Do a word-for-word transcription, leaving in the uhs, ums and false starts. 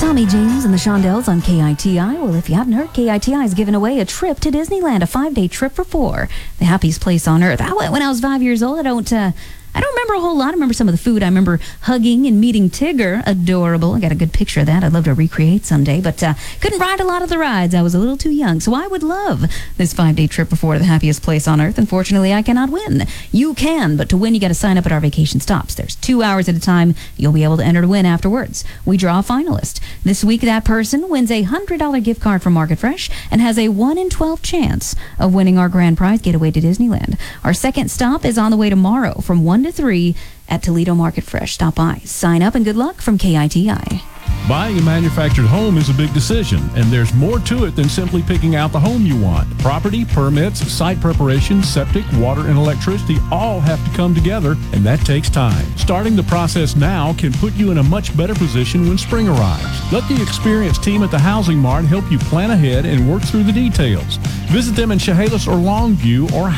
Tommy James and the Shondells on K I T I. Well, if you haven't heard, K I T I is giving away a trip to Disneyland, a five-day trip for four. The happiest place on earth. I went when I was five years old. I don't... Uh, I don't remember a whole lot. I remember some of the food. I remember hugging and meeting Tigger. Adorable. I got a good picture of that. I'd love to recreate someday, but uh, couldn't ride a lot of the rides. I was a little too young, so I would love this five-day trip before the happiest place on earth. Unfortunately, I cannot win. You can, but to win, you got to sign up at our vacation stops. There's two hours at a time. You'll be able to enter to win afterwards. We draw a finalist. This week, that person wins a one hundred dollars gift card from Market Fresh and has a one in twelve chance of winning our grand prize getaway to Disneyland. Our second stop is on the way tomorrow from one to three at Toledo Market Fresh. Stop by, sign up, and good luck from K I T I. Buying a manufactured home is a big decision, and there's more to it than simply picking out the home you want. Property, permits, site preparation, septic, water, and electricity all have to come together, and that takes time. Starting the process now can put you in a much better position when spring arrives. Let the experienced team at the Housing Mart help you plan ahead and work through the details. Visit them in Chehalis or Longview or